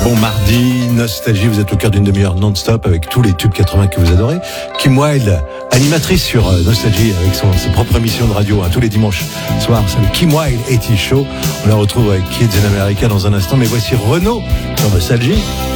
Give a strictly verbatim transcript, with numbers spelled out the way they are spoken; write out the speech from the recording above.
Bon mardi, Nostalgie, vous êtes au cœur d'une demi-heure non-stop avec tous les tubes quatre-vingts que vous adorez. Kim Wilde, animatrice sur euh, Nostalgie avec son, ses propres émissions de radio hein, tous les dimanches soirs. C'est le Kim Wilde eighties Show. On la retrouve avec Kids in America dans un instant. Mais voici Renaud sur Nostalgie.